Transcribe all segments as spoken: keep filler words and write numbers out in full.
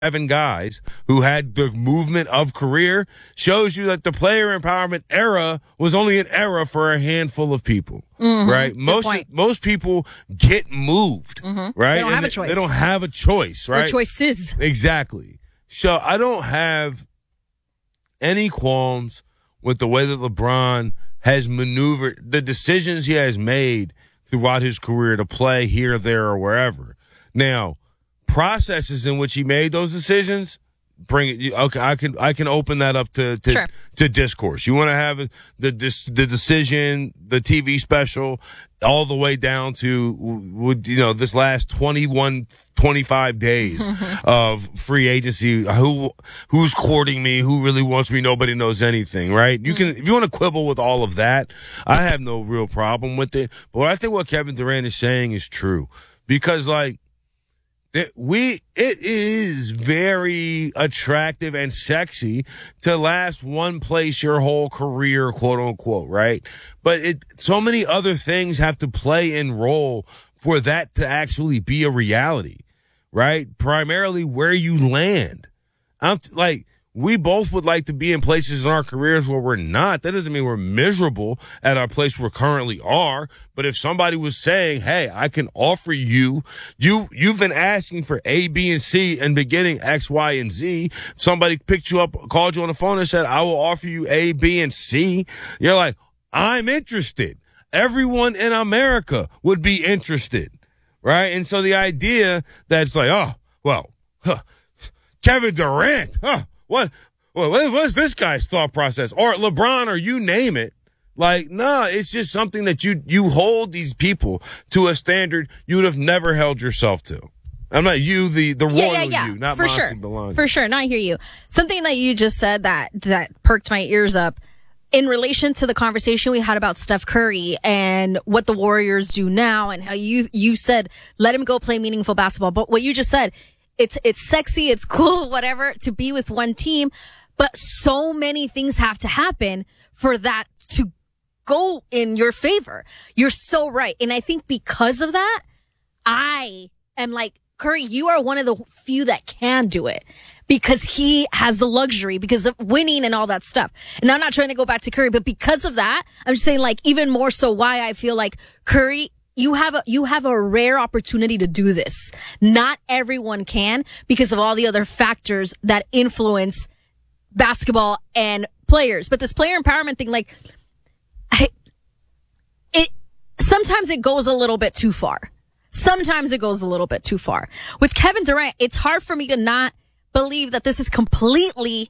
seven guys who had the movement of career shows you that the player empowerment era was only an era for a handful of people, mm-hmm. right? Good most point. most people get moved, mm-hmm. right? They don't and have they, a choice. They don't have a choice, right? Their choices. Exactly. So I don't have any qualms with the way that LeBron has maneuvered, the decisions he has made throughout his career to play here, there, or wherever. Now, processes in which he made those decisions, bring it. Okay, I can I can open that up to to, sure. to discourse. You want to have the this, the decision, the T V special, all the way down to would you know this last twenty-one, twenty-five days of free agency. Who who's courting me? Who really wants me? Nobody knows anything, right? You can if you want to quibble with all of that, I have no real problem with it. But I think what Kevin Durant is saying is true because like. It, we it is very attractive and sexy to last one place your whole career, quote unquote, right? But it so many other things have to play and role for that to actually be a reality, right? Primarily where you land. I'm t- like we both would like to be in places in our careers where we're not. That doesn't mean we're miserable at our place we currently are. But if somebody was saying, hey, I can offer you, you, you've been asking for A, B, and C and been getting X, Y, and Z. Somebody picked you up, called you on the phone and said, I will offer you A, B, and C. You're like, I'm interested. Everyone in America would be interested. Right. And so the idea that's like, oh, well, huh, Kevin Durant, huh. What, what, what's this guy's thought process? Or LeBron, or you name it. Like, no, it's just something that you, you hold these people to a standard you would have never held yourself to. I'm not you, the, the yeah, royal yeah, yeah. you, not For Monty sure. Bellagio. For sure. No, I hear you. Something that you just said that, that perked my ears up in relation to the conversation we had about Steph Curry and what the Warriors do now and how you, you said, let him go play meaningful basketball. But what you just said, It's, it's sexy, it's cool, whatever, to be with one team, but so many things have to happen for that to go in your favor. You're so right. And I think because of that, I am like, Curry, you are one of the few that can do it because he has the luxury because of winning and all that stuff. And I'm not trying to go back to Curry, but because of that, I'm just saying like even more so why I feel like Curry, You have a, you have a rare opportunity to do this. Not everyone can because of all the other factors that influence basketball and players. But this player empowerment thing, like, I, it, sometimes it goes a little bit too far. Sometimes it goes a little bit too far. With Kevin Durant, it's hard for me to not believe that this is completely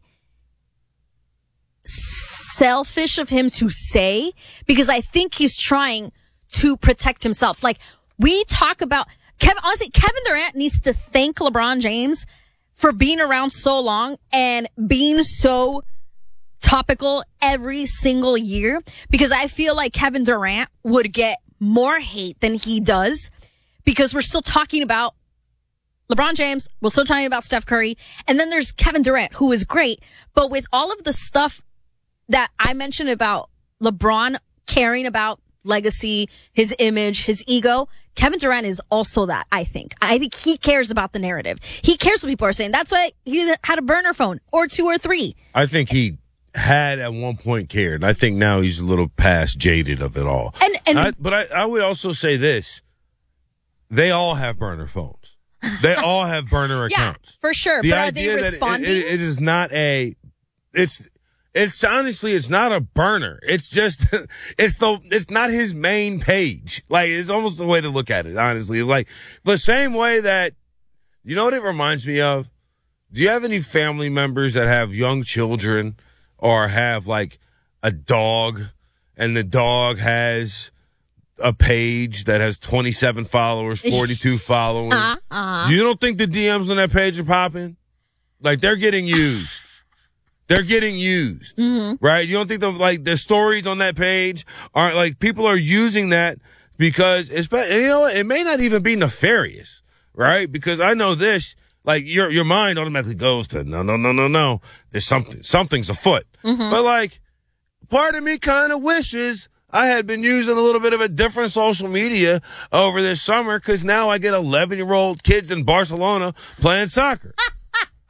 selfish of him to say because I think he's trying to protect himself. Like we talk about Kevin, honestly, Kevin Durant needs to thank LeBron James for being around so long and being so topical every single year because I feel like Kevin Durant would get more hate than he does because we're still talking about LeBron James. We're still talking about Steph Curry. And then there's Kevin Durant, who is great. But with all of the stuff that I mentioned about LeBron caring about legacy, his image, his ego. Kevin Durant is also that, I think. I think he cares about the narrative. He cares what people are saying. That's why he had a burner phone or two or three. I think he had at one point cared. I think now he's a little past jaded of it all. And, and I, But I, I would also say this. They all have burner phones. They all have burner accounts. Yeah, for sure. The but are they idea that responding? It, it, it is not a, it's, It's honestly, it's not a burner. It's just, it's the, it's not his main page. Like, it's almost the way to look at it, honestly. Like, the same way that, you know what it reminds me of? Do you have any family members that have young children or have like a dog and the dog has a page that has twenty-seven followers, forty-two following? Uh-uh. You don't think the D Ms on that page are popping? Like, they're getting used. They're getting used, mm-hmm. right? You don't think the like the stories on that page aren't like people are using that because it's, you know, it may not even be nefarious, right? Because I know this, like your your mind automatically goes to no, no, no, no, no. There's something, something's afoot. Mm-hmm. But like, part of me kind of wishes I had been using a little bit of a different social media over this summer because now I get eleven year old kids in Barcelona playing soccer.